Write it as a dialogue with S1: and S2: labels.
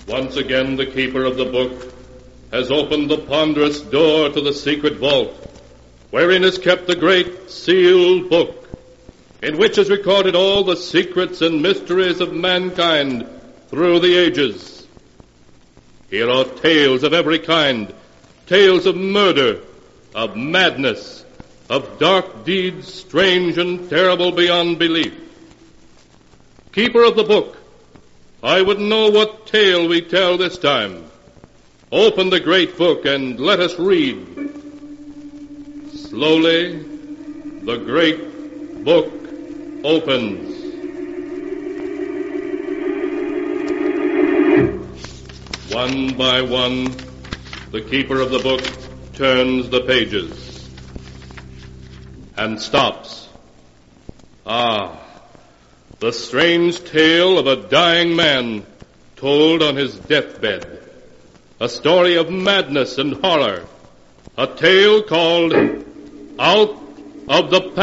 S1: Once again, the keeper of the book has opened the ponderous door to the secret vault, wherein is kept the great sealed book, in which is recorded all the secrets and mysteries of mankind through the ages. Here are tales of every kind, tales of murder, of madness, of dark deeds strange and terrible beyond belief. Keeper of the book, I would know what tale we tell this time. Open the great book and let us read. Slowly, the great book opens. One by one, the keeper of the book turns the pages and stops. The strange tale of a dying man told on his deathbed. A story of madness and horror. A tale called Out of the Past.